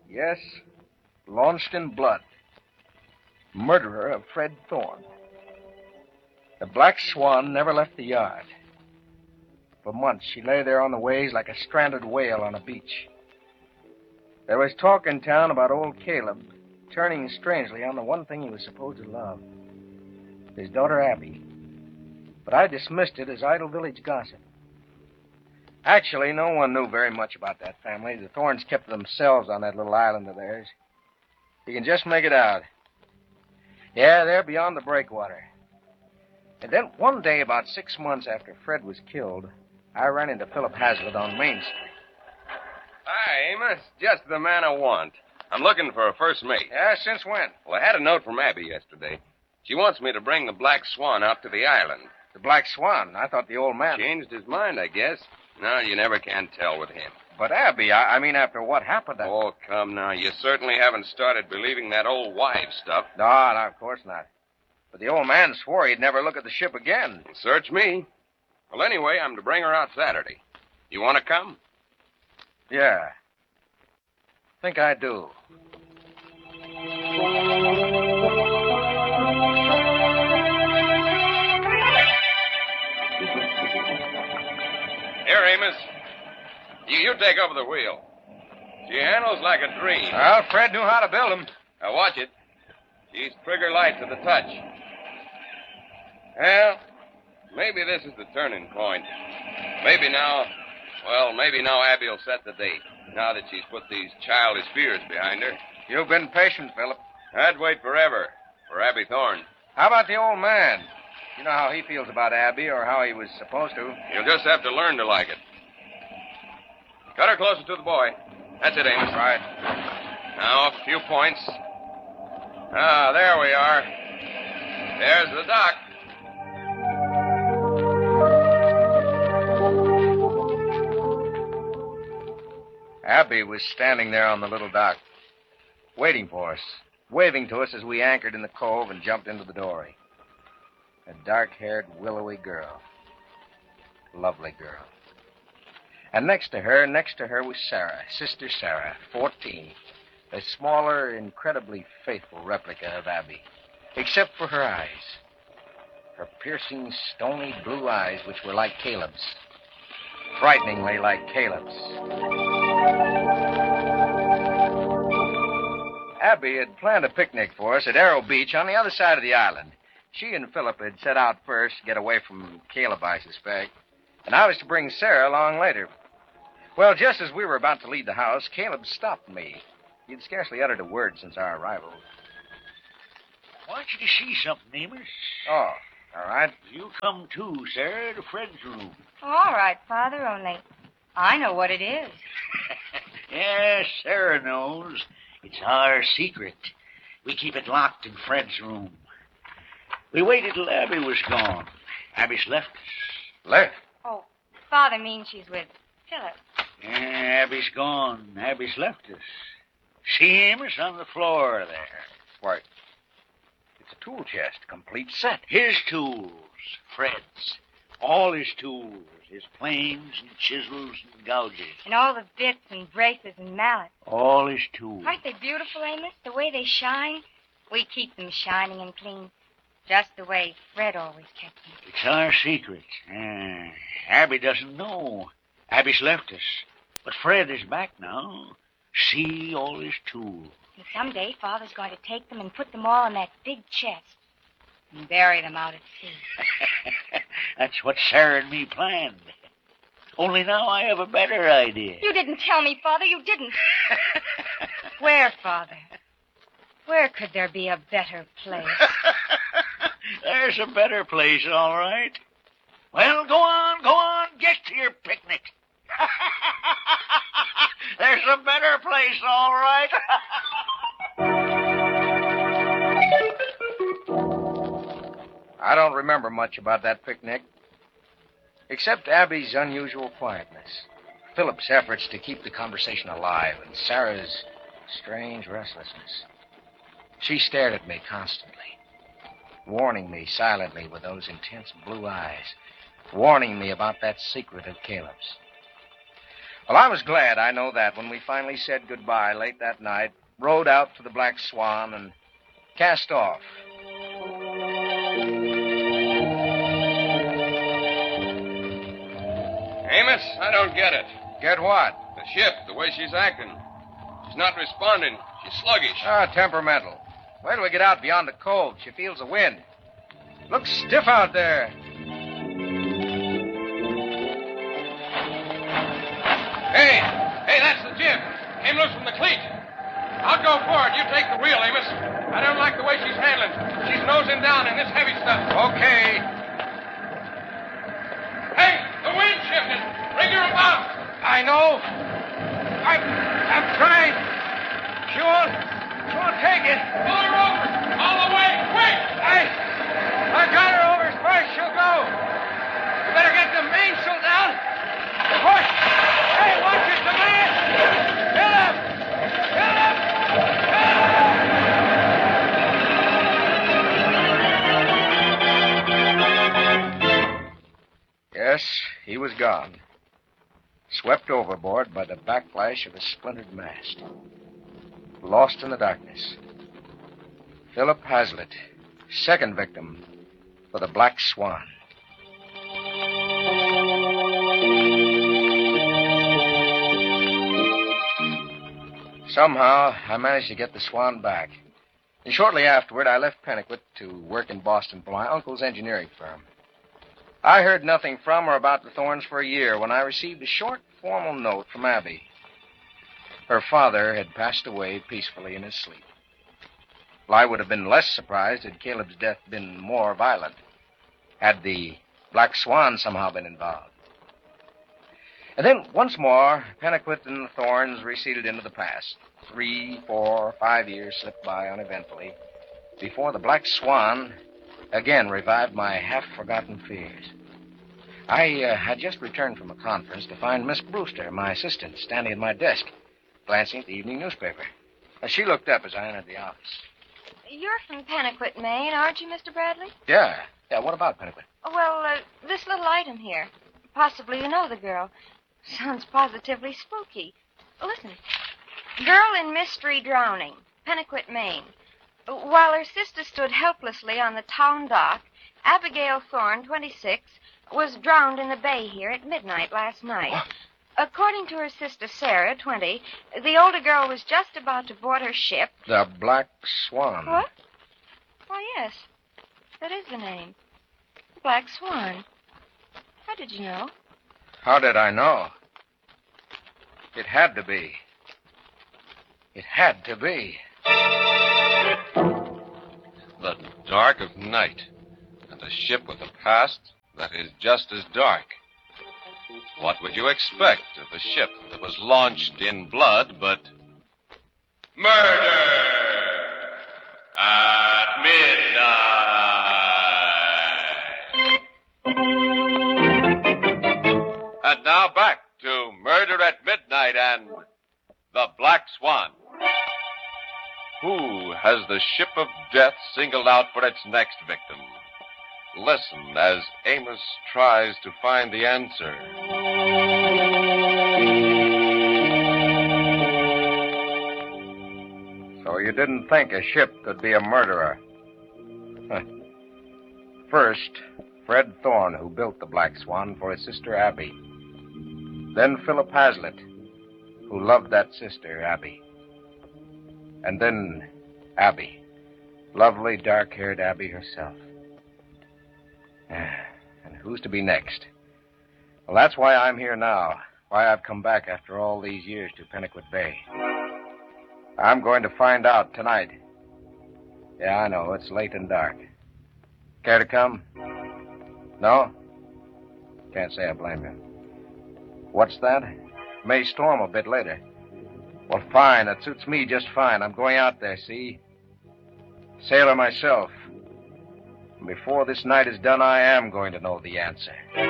Yes, launched in blood. Murderer of Fred Thorne. The Black Swan never left the yard. For months, she lay there on the ways like a stranded whale on a beach. There was talk in town about old Caleb turning strangely on the one thing he was supposed to love, his daughter Abby. But I dismissed it as idle village gossip. Actually, no one knew very much about that family. The Thorns kept to themselves on that little island of theirs. You can just make it out. Yeah, they're beyond the breakwater. And then one day, about 6 months after Fred was killed, I ran into Philip Hazlitt on Main Street. Hi, Amos. Just the man I want. I'm looking for a first mate. Yeah, since when? Well, I had a note from Abby yesterday. She wants me to bring the Black Swan out to the island. The Black Swan? I thought the old man... Changed his mind, I guess. No, you never can tell with him. But Abby, I mean, after what happened... Oh, come now. You certainly haven't started believing that old wives stuff. No, of course not. But the old man swore he'd never look at the ship again. Search me. Well, anyway, I'm to bring her out Saturday. You want to come? Yeah. Think I do. Here, Amos. You take over the wheel. She handles like a dream. Well, Fred knew how to build them. Now, watch it. She's trigger light to the touch. Well, maybe this is the turning point. Maybe now Abby will set the date, now that she's put these childish fears behind her. You've been patient, Philip. I'd wait forever for Abby Thorne. How about the old man? You know how he feels about Abby, or how he was supposed to. You'll just have to learn to like it. Cut her closer to the boy. That's it, Amos. Right. Now, a few points. Ah, there we are. There's the dock. Abby was standing there on the little dock, waiting for us, waving to us as we anchored in the cove and jumped into the dory. A dark-haired, willowy girl. Lovely girl. And next to her was Sarah, Sister Sarah, 14. A smaller, incredibly faithful replica of Abby, except for her eyes. Her piercing, stony blue eyes, which were like Caleb's. Frighteningly like Caleb's. Abby had planned a picnic for us at Arrow Beach on the other side of the island. She and Philip had set out first to get away from Caleb, I suspect. And I was to bring Sarah along later. Well, just as we were about to leave the house, Caleb stopped me. He'd scarcely uttered a word since our arrival. I want you to see something, Amos. Oh, all right. You come too, Sarah, to Fred's room. All right, Father, only I know what it is. Yes, Sarah knows. It's our secret. We keep it locked in Fred's room. We waited till Abby was gone. Abby's left us. Left? Oh, Father means she's with Philip. Yeah, Abby's gone. Abby's left us. See Amos on the floor there. Why, it's a tool chest, complete set. His tools, Fred's. All his tools. His planes and chisels and gouges. And all the bits and braces and mallets. All his tools. Aren't they beautiful, Amos? The way they shine? We keep them shining and clean. Just the way Fred always kept them. It's our secret. Abby doesn't know. Abby's left us. But Fred is back now. See all his tools. And someday Father's going to take them and put them all in that big chest. And bury them out at sea. That's what Sarah and me planned. Only now I have a better idea. You didn't tell me, Father. You didn't. Where, Father? Where could there be a better place? There's a better place, all right. Well, go on. Get to your picnic. There's a better place, all right. I don't remember much about that picnic, except Abby's unusual quietness, Philip's efforts to keep the conversation alive, and Sarah's strange restlessness. She stared at me constantly, warning me silently with those intense blue eyes, warning me about that secret of Caleb's. Well, I was glad, I know that, when we finally said goodbye late that night, rowed out to the Black Swan, and cast off. Amos, I don't get it. Get what? The ship, the way she's acting. She's not responding. She's sluggish. Temperamental. Wait till we get out beyond the cove. She feels the wind. Looks stiff out there. Hey, that's the jib. Came loose from the cleat. I'll go forward. You take the wheel, Amos. I don't like the way she's handling. She's nosing down in this heavy stuff. Okay. Hey, the wind shifted. Bring her about. I know. I'm trying. She won't take it. Pull her over. All the way. Quick. I got her over as far as she'll go. You better get the mainsail down. Push. Hey, watch it, the man. Get him. Get him. Yes, he was gone. Swept overboard by the backlash of a splintered mast. Lost in the darkness. Philip Hazlitt, second victim for the Black Swan. Somehow, I managed to get the Swan back. And shortly afterward, I left Pennicut to work in Boston for my uncle's engineering firm. I heard nothing from or about the Thorns for a year when I received a short, formal note from Abby. Her father had passed away peacefully in his sleep. Well, I would have been less surprised had Caleb's death been more violent, had the Black Swan somehow been involved. And then, once more, Pennicut and the Thorns receded into the past. 3, 4, 5 years slipped by uneventfully before the Black Swan again revived my half-forgotten fears. I had just returned from a conference to find Miss Brewster, my assistant, standing at my desk, glancing at the evening newspaper. She looked up as I entered the office. You're from Pennicut, Maine, aren't you, Mr. Bradley? Yeah, what about Pennicut? Well, this little item here. Possibly you know the girl. Sounds positively spooky. Listen. Girl in mystery drowning, Pennicut, Maine. While her sister stood helplessly on the town dock, Abigail Thorne, 26, was drowned in the bay here at midnight last night. What? According to her sister, Sarah, 20, the older girl was just about to board her ship. The Black Swan. What? Why, yes. That is the name. The Black Swan. How did you know? How did I know? It had to be. It had to be. The dark of night, and a ship with a past that is just as dark. What would you expect of a ship that was launched in blood, but... Murder at midnight. And now back to Murder at Midnight and the Black Swan. Who has the ship of death singled out for its next victim? Listen as Amos tries to find the answer. So you didn't think a ship could be a murderer? First, Fred Thorne, who built the Black Swan for his sister Abby. Then Philip Hazlitt, who loved that sister, Abby. And then Abby. Lovely, dark-haired Abby herself. And who's to be next? Well, that's why I'm here now. Why I've come back after all these years to Pennicut Bay. I'm going to find out tonight. Yeah, I know. It's late and dark. Care to come? No? Can't say I blame you. What's that? May storm a bit later. Well, fine. That suits me just fine. I'm going out there, see? Sailor myself. And before this night is done, I am going to know the answer.